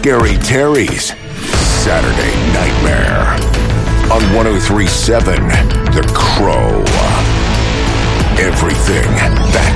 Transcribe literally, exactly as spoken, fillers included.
Scary Terry's Saturday Nightmare on one oh three point seven The Crow. Everything that